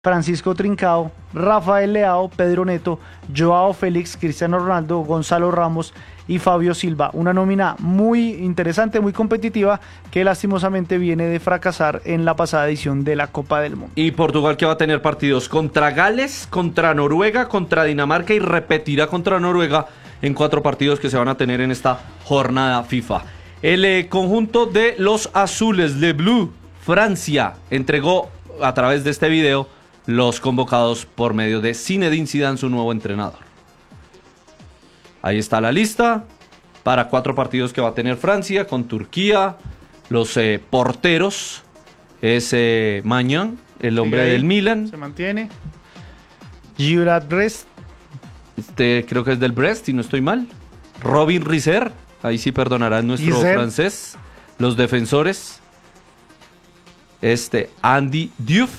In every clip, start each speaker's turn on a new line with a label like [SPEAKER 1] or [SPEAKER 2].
[SPEAKER 1] Francisco Trincao, Rafael Leao, Pedro Neto, Joao Félix, Cristiano Ronaldo, Gonzalo Ramos y Fabio Silva. Una nómina muy interesante, muy competitiva, que lastimosamente viene de fracasar en la pasada edición de la Copa del Mundo.
[SPEAKER 2] Y Portugal, que va a tener partidos contra Gales, contra Noruega, contra Dinamarca y repetirá contra Noruega en 4 partidos que se van a tener en esta jornada FIFA. El conjunto de los azules, Le Bleu, Francia, entregó a través de este video los convocados por medio de Zinedine Zidane, su nuevo entrenador. Ahí está la lista para 4 partidos que va a tener Francia con Turquía. Los porteros es Maignan, el hombre del Milan.
[SPEAKER 1] Se mantiene. Giroud Brest.
[SPEAKER 2] Creo que es del Brest, si no estoy mal. Robin Riser, ahí sí perdonará nuestro francés. Los defensores. Andy Diouf.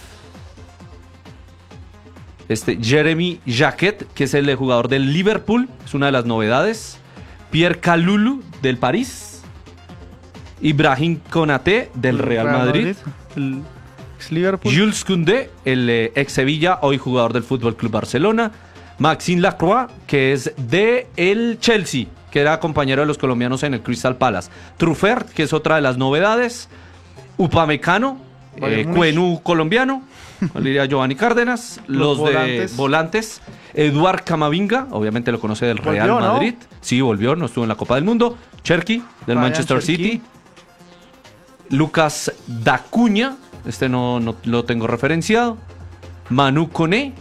[SPEAKER 2] Jeremy Jacquet, que es el jugador del Liverpool, es una de las novedades. Pierre Kalulu del París. Ibrahim Konaté del Real Madrid.
[SPEAKER 1] El Liverpool.
[SPEAKER 2] Jules Koundé, el ex Sevilla, hoy jugador del Fútbol Club Barcelona. Maxime Lacroix, que es de el Chelsea, que era compañero de los colombianos en el Crystal Palace. Truffert, que es otra de las novedades. Upamecano, Cuenú colombiano. Lidia Giovanni Cárdenas, los de volantes, Eduard Camavinga, obviamente lo conoce del Real Madrid, ¿no? Sí, volvió, no estuvo en la Copa del Mundo. Cherki, del Manchester City. Lucas Dacuña, no lo tengo referenciado. Manu Koné.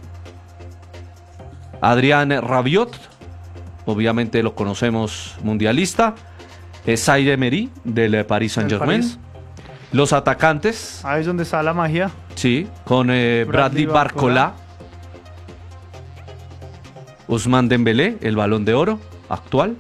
[SPEAKER 2] Adrián Rabiot, obviamente lo conocemos, mundialista. Zaire Emery, del Paris Saint-Germain. Los atacantes.
[SPEAKER 1] Ahí es donde está la magia.
[SPEAKER 2] Sí, con Bradley Barcola. Ousmane Dembélé, el Balón de Oro actual.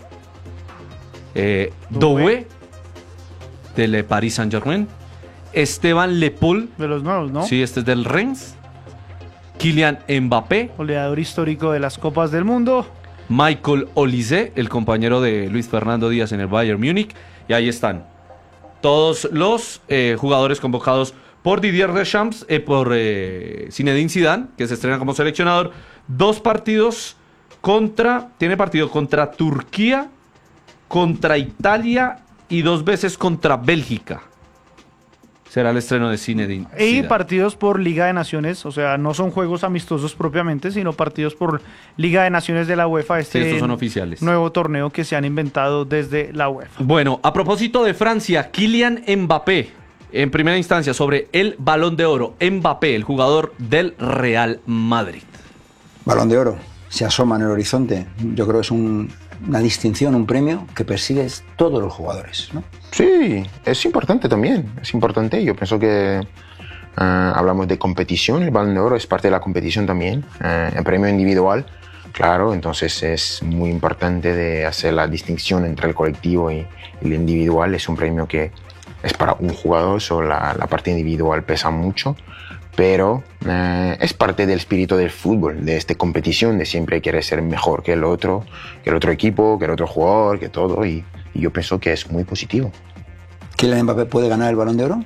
[SPEAKER 2] Doué, del Paris Saint-Germain. Esteban Le Poul.
[SPEAKER 1] De los nuevos, ¿no?
[SPEAKER 2] Sí, este es del Rennes. Kylian Mbappé.
[SPEAKER 1] Goleador histórico de las Copas del Mundo.
[SPEAKER 2] Michael Olise, el compañero de Luis Fernando Díaz en el Bayern Múnich. Y ahí están todos los jugadores convocados por Didier Deschamps, por Zinedine Zidane, que se estrena como seleccionador. 2 partidos tiene partido contra Turquía, contra Italia y 2 veces contra Bélgica. Será el estreno de Zinedine Zidane.
[SPEAKER 1] Y partidos por Liga de Naciones, o sea, no son juegos amistosos propiamente, sino partidos por Liga de Naciones de la UEFA.
[SPEAKER 2] Sí, estos son oficiales.
[SPEAKER 1] Nuevo torneo que se han inventado desde la UEFA.
[SPEAKER 2] Bueno, a propósito de Francia, Kylian Mbappé, en primera instancia sobre el Balón de Oro. Mbappé, el jugador del Real Madrid.
[SPEAKER 3] Balón de Oro, se asoma en el horizonte. Yo creo que es una distinción, un premio que persigues todos los jugadores, ¿no?
[SPEAKER 4] Sí, es importante también, es importante. Yo pienso que hablamos de competición, el Balón de Oro es parte de la competición también, el premio individual, claro, entonces es muy importante de hacer la distinción entre el colectivo y el individual. Es un premio que es para un jugador, solo la parte individual pesa mucho, pero es parte del espíritu del fútbol, de esta competición, de siempre querer ser mejor que el otro equipo, que el otro jugador, que todo, y yo pienso que es muy positivo.
[SPEAKER 3] ¿Kylian Mbappé puede ganar el Balón de Oro?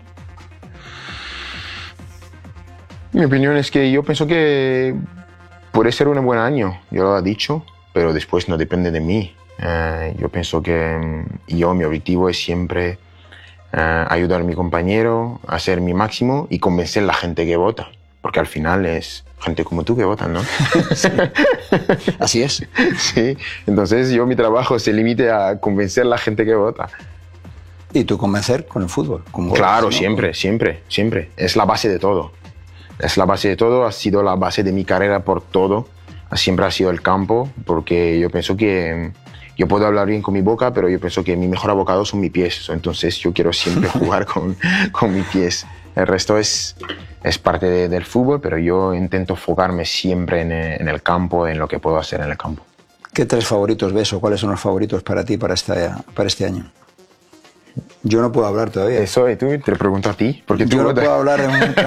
[SPEAKER 4] Mi opinión es que yo pienso que puede ser un buen año, yo lo he dicho, pero después no depende de mí. Yo pienso que mi objetivo es siempre ayudar a mi compañero, hacer mi máximo y convencer a la gente que vota, porque al final es gente como tú que votan, ¿no?
[SPEAKER 3] Sí. Así es.
[SPEAKER 4] Sí, entonces mi trabajo se limite a convencer a la gente que vota.
[SPEAKER 3] Y tú convencer con el fútbol.
[SPEAKER 4] Claro, siempre. Es la base de todo. Ha sido la base de mi carrera por todo. Siempre ha sido el campo, porque yo pienso que yo puedo hablar bien con mi boca, pero yo pienso que mi mejor abocado son mis pies. Entonces yo quiero siempre jugar con mis pies. El resto es parte del fútbol, pero yo intento enfocarme siempre en el campo, en lo que puedo hacer en el campo.
[SPEAKER 3] ¿Qué 3 favoritos ves o cuáles son los favoritos para ti para este año? Yo no puedo hablar todavía.
[SPEAKER 4] Eso, tú te lo pregunto a ti. Porque
[SPEAKER 3] yo no puedo hablar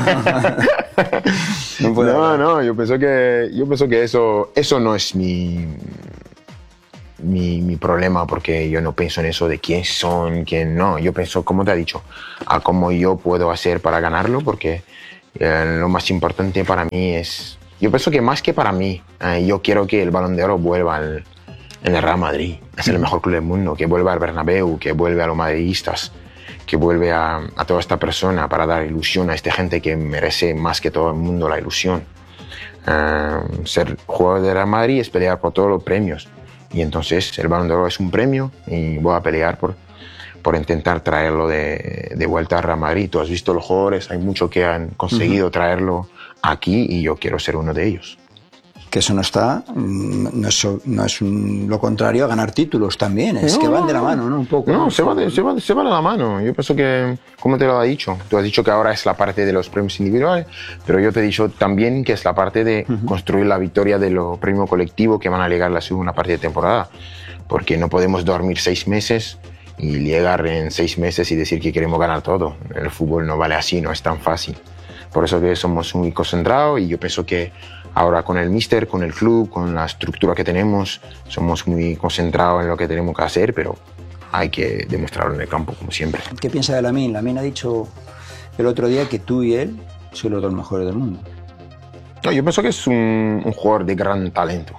[SPEAKER 4] No, yo pienso que eso no es mi problema, porque yo no pienso en eso de quién son, quién no. Yo pienso, como te he dicho, a cómo yo puedo hacer para ganarlo, porque Lo más importante para mí es, yo pienso que más que para mí, yo quiero que el Balón de Oro vuelva en el Real Madrid. Es el mejor club del mundo, que vuelva al Bernabéu, que vuelva a los madridistas, que vuelve a toda esta persona para dar ilusión a esta gente que merece más que todo el mundo la ilusión. Ser jugador de Real Madrid es pelear por todos los premios, y entonces el Balón de Oro es un premio y voy a pelear por intentar traerlo de vuelta a Real Madrid. Tú has visto los jugadores, hay muchos que han conseguido traerlo aquí y yo quiero ser uno de ellos.
[SPEAKER 3] Que eso no está, no es lo contrario a ganar títulos también, es que van de la mano, ¿no? Un poco.
[SPEAKER 4] No, se va de la mano. Yo pienso que, como te lo he dicho, tú has dicho que ahora es la parte de los premios individuales, pero yo te he dicho también que es la parte de construir la victoria de los premios colectivos que van a llegar la segunda parte de temporada, porque no podemos dormir 6 meses y llegar en 6 meses y decir que queremos ganar todo. El fútbol no vale así, no es tan fácil. Por eso que somos muy concentrados y yo pienso que ahora con el míster, con el club, con la estructura que tenemos, somos muy concentrados en lo que tenemos que hacer, pero hay que demostrarlo en el campo, como siempre.
[SPEAKER 3] ¿Qué piensa de Lamine? Lamine ha dicho el otro día que tú y él sois los dos mejores del mundo.
[SPEAKER 4] No, yo pienso que es un jugador de gran talento,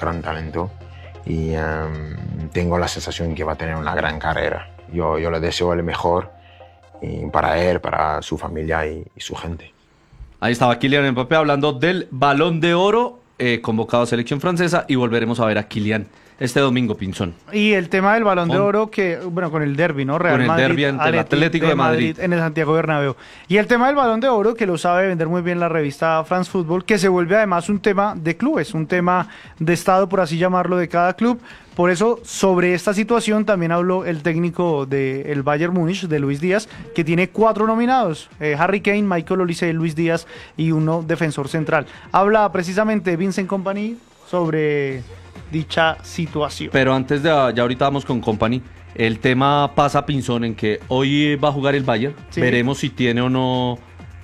[SPEAKER 4] y tengo la sensación que va a tener una gran carrera. Yo le deseo el mejor para él, para su familia y su gente.
[SPEAKER 2] Ahí estaba Kylian Mbappé hablando del Balón de Oro, convocado a selección francesa, y volveremos a ver a Kylian este domingo, Pinzón.
[SPEAKER 1] Y el tema del Balón de Oro, que bueno, con el derbi, ¿no? Real Madrid,
[SPEAKER 2] derbi ante el Atlético de Madrid
[SPEAKER 1] en el Santiago Bernabéu. Y el tema del Balón de Oro, que lo sabe vender muy bien la revista France Football, que se vuelve además un tema de clubes, un tema de estado, por así llamarlo, de cada club. Por eso, sobre esta situación también habló el técnico del Bayern Múnich, de Luis Díaz, que tiene 4 nominados, Harry Kane, Michael Olise, Luis Díaz y uno defensor central. Habla precisamente Vincent Kompany sobre dicha situación.
[SPEAKER 2] Pero antes de, ya ahorita vamos con Kompany, el tema pasa, Pinzón, en que hoy va a jugar el Bayern, sí. Veremos si tiene o no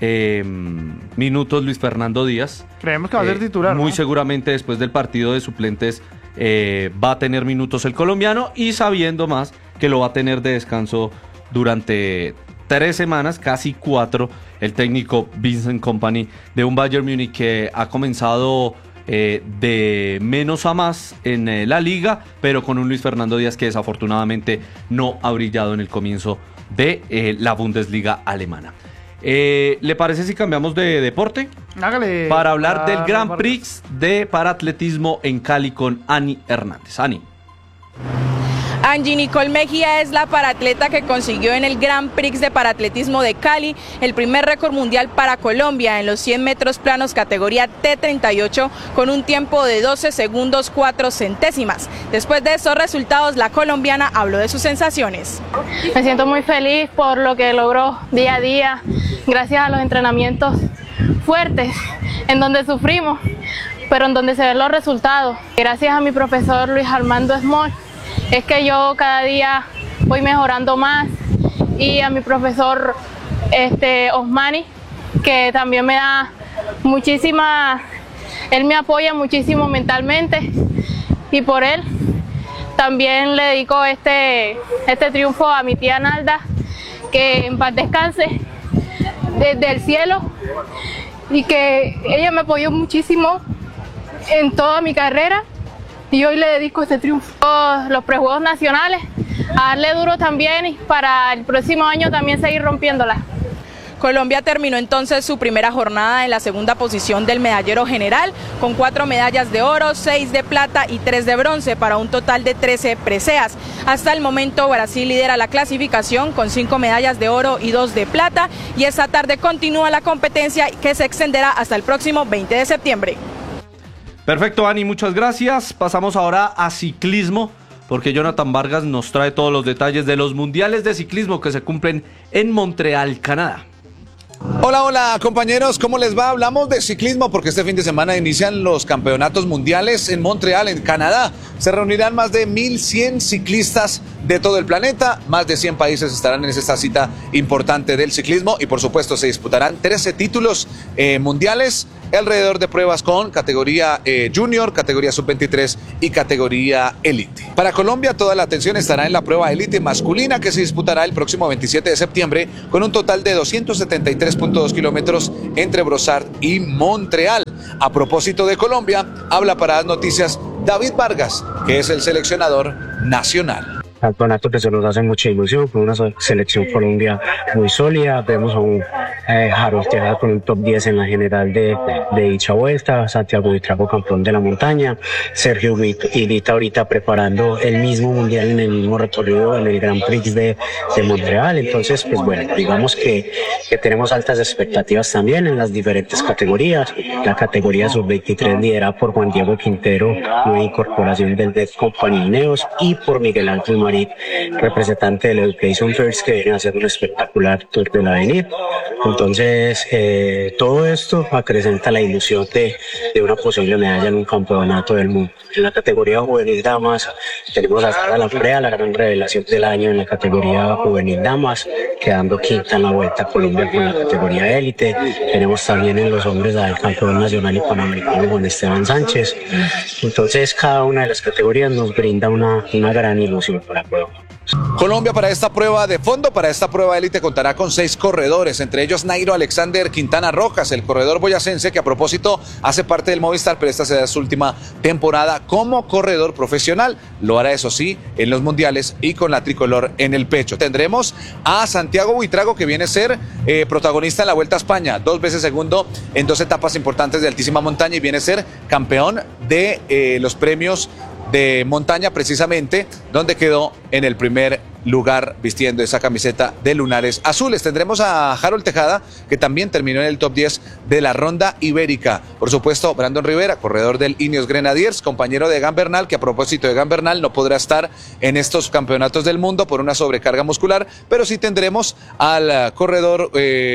[SPEAKER 2] minutos Luis Fernando Díaz.
[SPEAKER 1] Creemos que va a ser titular,
[SPEAKER 2] muy
[SPEAKER 1] ¿no?
[SPEAKER 2] seguramente después del partido de suplentes va a tener minutos el colombiano, y sabiendo más que lo va a tener de descanso durante 3 semanas, casi 4, el técnico Vincent Kompany de un Bayern Múnich que ha comenzado de menos a más en la liga, pero con un Luis Fernando Díaz que desafortunadamente no ha brillado en el comienzo de la Bundesliga alemana. ¿Le parece si cambiamos de deporte?
[SPEAKER 1] Hágale.
[SPEAKER 2] Para hablar del Grand Prix de paraatletismo en Cali con Ani Hernández. Ani.
[SPEAKER 5] Angie Nicole Mejía es la paratleta que consiguió en el Grand Prix de paraatletismo de Cali el primer récord mundial para Colombia en los 100 metros planos categoría T38 con un tiempo de 12 segundos 4 centésimas. Después de esos resultados, la colombiana habló de sus sensaciones.
[SPEAKER 6] Me siento muy feliz por lo que logró día a día, gracias a los entrenamientos fuertes, en donde sufrimos, pero en donde se ven los resultados. Gracias a mi profesor Luis Armando Small, es que yo cada día voy mejorando más, y a mi profesor Osmani, que también me da muchísima, él me apoya muchísimo mentalmente, y por él también le dedico este triunfo a mi tía Nalda, que en paz descanse desde el cielo, y que ella me apoyó muchísimo en toda mi carrera. Y hoy le dedico este triunfo. Los prejuegos nacionales, a darle duro también, y para el próximo año también seguir rompiéndola.
[SPEAKER 5] Colombia terminó entonces su primera jornada en la segunda posición del medallero general, con 4 medallas de oro, 6 de plata y 3 de bronce, para un total de 13 preseas. Hasta el momento Brasil lidera la clasificación con 5 medallas de oro y 2 de plata, y esta tarde continúa la competencia, que se extenderá hasta el próximo 20 de septiembre.
[SPEAKER 2] Perfecto, Ani, muchas gracias. Pasamos ahora a ciclismo, porque Jonathan Vargas nos trae todos los detalles de los mundiales de ciclismo que se cumplen en Montreal, Canadá.
[SPEAKER 7] Hola compañeros, ¿cómo les va? Hablamos de ciclismo porque este fin de semana inician los campeonatos mundiales en Montreal, en Canadá. Se reunirán más de 1.100 ciclistas de todo el planeta. Más de 100 países estarán en esta cita importante del ciclismo y por supuesto se disputarán 13 títulos mundiales alrededor de pruebas con categoría junior, categoría sub-23 y categoría élite. Para Colombia toda la atención estará en la prueba élite masculina que se disputará el próximo 27 de septiembre con un total de 273.2 kilómetros entre Brossard y Montreal. A propósito de Colombia, habla para las noticias David Vargas, que es el seleccionador nacional.
[SPEAKER 8] Campeonato que se nos hace mucha ilusión, con una selección Colombia muy sólida. Vemos a un Harold Tejada con un top 10 en la general de dicha vuelta, Santiago Buitrago campeón de la montaña, Sergio Higuita ahorita preparando el mismo mundial en el mismo recorrido en el Grand Prix de Montreal. Entonces, pues bueno, digamos que tenemos altas expectativas también en las diferentes categorías. La categoría sub-23 liderada por Juan Diego Quintero, nueva incorporación del Dead Company Neos, y por Miguel Ángel Marín, representante del Education First, que viene a hacer un espectacular tour de la avenida. Entonces, todo esto acrecenta la ilusión de una posible medalla en un campeonato del mundo. En la categoría juvenil damas tenemos a Sara Lamprea, la gran revelación del año en la categoría juvenil damas, quedando quinta en la Vuelta a Colombia con la categoría élite. Tenemos también en los hombres al campeón nacional y panamericano Juan Esteban Sánchez. Entonces, cada una de las categorías nos brinda una gran ilusión para la prueba.
[SPEAKER 7] Colombia para esta prueba de fondo, para esta prueba élite, contará con 6 corredores, entre ellos Nairo Alexander Quintana Rojas, el corredor boyacense que a propósito hace parte del Movistar, pero esta será su última temporada como corredor profesional. Lo hará, eso sí, en los mundiales y con la tricolor en el pecho. Tendremos a Santiago Buitrago, que viene a ser protagonista en la Vuelta a España, 2 veces segundo en 2 etapas importantes de altísima montaña y viene a ser campeón de los premios de montaña, precisamente donde quedó en el primer lugar vistiendo esa camiseta de lunares azules. Tendremos a Harold Tejada, que también terminó en el top 10 de la ronda ibérica. Por supuesto, Brandon Rivera, corredor del Ineos Grenadiers, compañero de Egan Bernal, que a propósito de Egan Bernal no podrá estar en estos campeonatos del mundo por una sobrecarga muscular, pero sí tendremos al corredor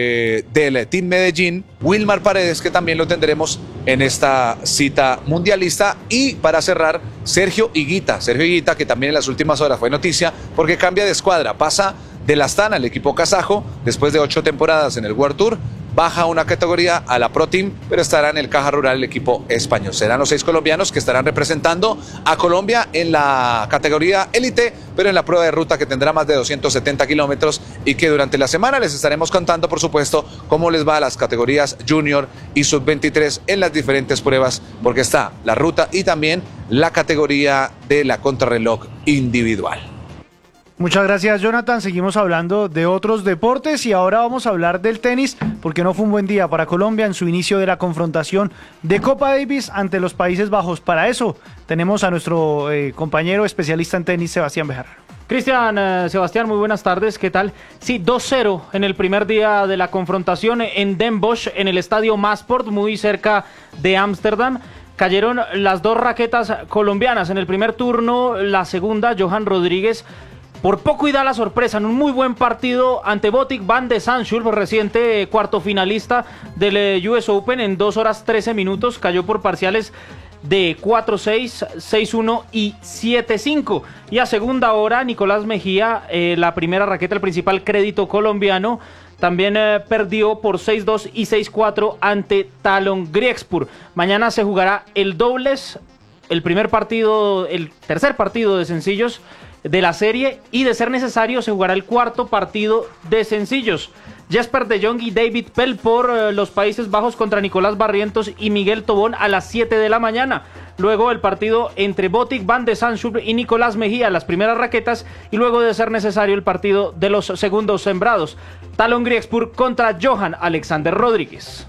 [SPEAKER 7] del Team Medellín, Wilmar Paredes, que también lo tendremos en esta cita mundialista. Y para cerrar, Sergio Higuita, que también en las últimas horas fue noticia porque cambia de escuadra, pasa del Astana, el equipo kazajo, después de 8 temporadas en el World Tour, baja una categoría a la Pro Team, pero estará en el Caja Rural el equipo español. Serán los 6 colombianos que estarán representando a Colombia en la categoría élite, pero en la prueba de ruta que tendrá más de 270 kilómetros y que durante la semana les estaremos contando, por supuesto, cómo les va a las categorías junior y sub-23 en las diferentes pruebas, porque está la ruta y también la categoría de la contrarreloj individual.
[SPEAKER 1] Muchas gracias, Jonathan. Seguimos hablando de otros deportes y ahora vamos a hablar del tenis, porque no fue un buen día para Colombia en su inicio de la confrontación de Copa Davis ante los Países Bajos. Para eso tenemos a nuestro compañero especialista en tenis, Sebastián Bejarra.
[SPEAKER 9] Sebastián, muy buenas tardes, ¿qué tal? Sí, 2-0 en el primer día de la confrontación en Den Bosch, en el estadio Masport, muy cerca de Ámsterdam. Cayeron las 2 raquetas colombianas en el primer turno, la segunda, Johan Rodríguez, por poco y da la sorpresa en un muy buen partido ante Botic van de Zandschulp, reciente cuarto finalista del US Open, en 2 horas 13 minutos, cayó por parciales de 4-6, 6-1 y 7-5. Y a segunda hora, Nicolás Mejía, la primera raqueta, el principal crédito colombiano, también perdió por 6-2 y 6-4 ante Talon Griekspur. Mañana se jugará el dobles, el tercer partido de sencillos de la serie, y de ser necesario se jugará el cuarto partido de sencillos. Jesper de Jong y David Pell por los Países Bajos contra Nicolás Barrientos y Miguel Tobón a las 7 de la mañana. Luego el partido entre Botic van de Zandschulp y Nicolás Mejía, las primeras raquetas, y luego de ser necesario el partido de los segundos sembrados, Talon Griekspur contra Johan Alexander Rodríguez.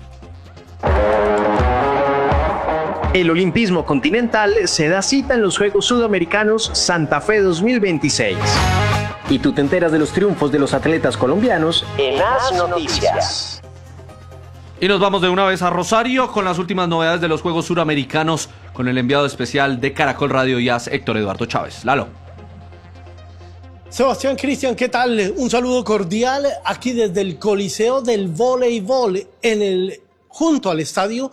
[SPEAKER 10] El olimpismo continental se da cita en los Juegos Sudamericanos Santa Fe 2026. Y tú te enteras de los triunfos de los atletas colombianos en As Noticias.
[SPEAKER 2] Y nos vamos de una vez a Rosario con las últimas novedades de los Juegos Suramericanos con el enviado especial de Caracol Radio y AS, Héctor Eduardo Chávez. Lalo.
[SPEAKER 11] Sebastián, Cristian, ¿qué tal? Un saludo cordial aquí desde el Coliseo del Voleibol junto al estadio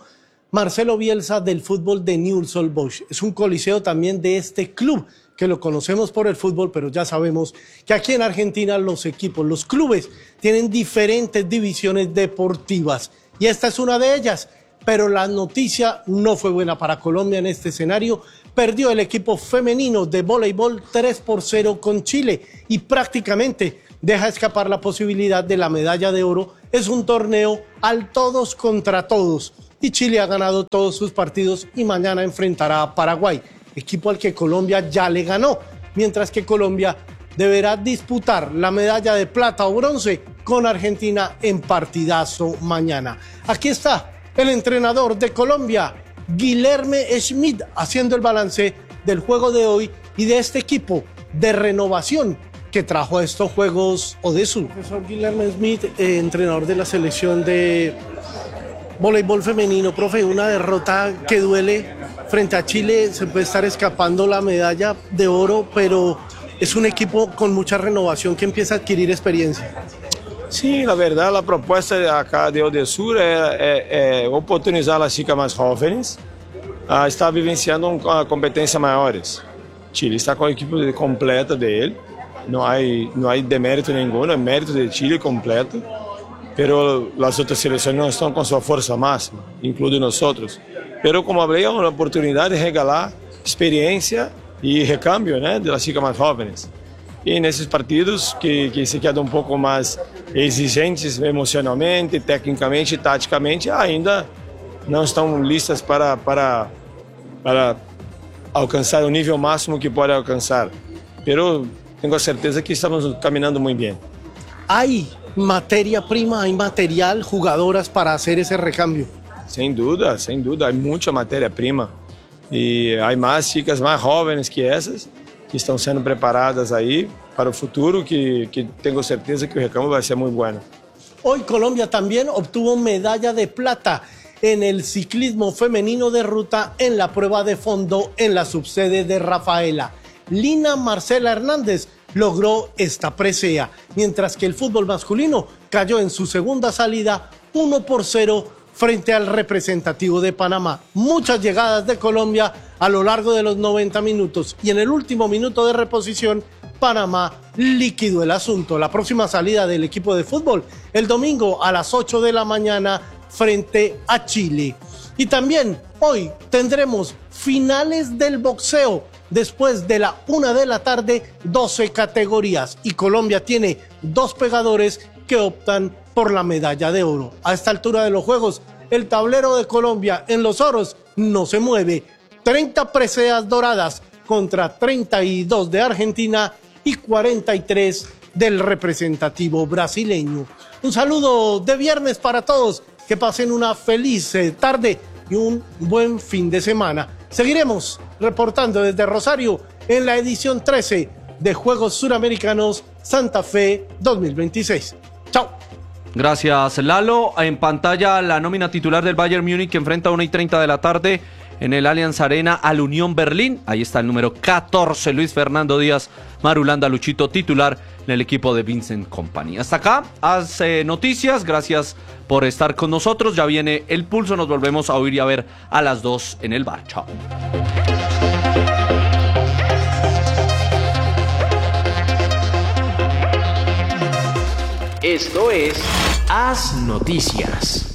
[SPEAKER 11] Marcelo Bielsa del fútbol de Newell's Old Boys. Es un coliseo también de este club, que lo conocemos por el fútbol, pero ya sabemos que aquí en Argentina los equipos, los clubes, tienen diferentes divisiones deportivas. Y esta es una de ellas. Pero la noticia no fue buena para Colombia en este escenario. Perdió el equipo femenino de voleibol 3-0 con Chile y prácticamente deja escapar la posibilidad de la medalla de oro. Es un torneo al todos contra todos y Chile ha ganado todos sus partidos y mañana enfrentará a Paraguay, equipo al que Colombia ya le ganó, mientras que Colombia deberá disputar la medalla de plata o bronce con Argentina en partidazo mañana. Aquí está el entrenador de Colombia, Guilherme Schmidt, haciendo el balance del juego de hoy y de este equipo de renovación que trajo a estos Juegos Odesur. Profesor Guilherme Schmidt, entrenador de la selección de voleibol femenino. Profe, una derrota que duele frente a Chile, se puede estar escapando la medalla de oro, pero es un equipo con mucha renovación que empieza a adquirir experiencia.
[SPEAKER 12] Sim, na verdade, a proposta acá de Odesur é oportunizar as chicas mais jovens a estar vivenciando uma competência maiores. Chile está com a equipe completa dele, não há demérito nenhum, é mérito de Chile completo, pero as outras seleções não estão com sua força máxima, incluindo nós outros. Pero como falei, é uma oportunidade de regalar experiência e recambio, né, das chicas mais jovens. E nesses partidos que se quedam um pouco mais exigentes emocionalmente, tecnicamente e taticamente, ainda não estão listas para alcançar o nível máximo que pode alcançar. Pero tenho a certeza que estamos caminhando muito bem.
[SPEAKER 11] ¿Hay materia prima, hay material, jugadoras para hacer ese recambio?
[SPEAKER 12] Sem dúvida, há muita matéria-prima. E há mais chicas mais jovens que essas, que estão sendo preparadas aí para o futuro, que tengo certeza que o recambio vai ser muy bueno.
[SPEAKER 11] Hoy Colombia también obtuvo medalla de plata en el ciclismo femenino de ruta en la prueba de fondo en la subsede de Rafaela. Lina Marcela Hernández logró esta presea, mientras que el fútbol masculino cayó en su segunda salida 1-0 frente al representativo de Panamá. Muchas llegadas de Colombia a lo largo de los 90 minutos y en el último minuto de reposición, Panamá liquidó el asunto. La próxima salida del equipo de fútbol el domingo a las 8 de la mañana frente a Chile. Y también hoy tendremos finales del boxeo. Después de la 1 de la tarde, 12 categorías y Colombia tiene 2 pegadores que optan por la medalla de oro. A esta altura de los juegos, el tablero de Colombia en los oros no se mueve. 30 preseas doradas contra 32 de Argentina y 43 del representativo brasileño. Un saludo de viernes para todos. Que pasen una feliz tarde y un buen fin de semana. Seguiremos reportando desde Rosario en la edición 13 de Juegos Suramericanos Santa Fe 2026. Chao.
[SPEAKER 2] Gracias, Lalo. En pantalla la nómina titular del Bayern Múnich que enfrenta a 1:30 de la tarde en el Allianz Arena al Unión Berlín. Ahí está el número 14, Luis Fernando Díaz, Marulanda Luchito, titular en el equipo de Vincent Kompany. Hasta acá, hace noticias. Gracias por estar con nosotros. Ya viene el pulso. Nos volvemos a oír y a ver a las 2 en el bar. Chao.
[SPEAKER 10] Esto es Haz Noticias.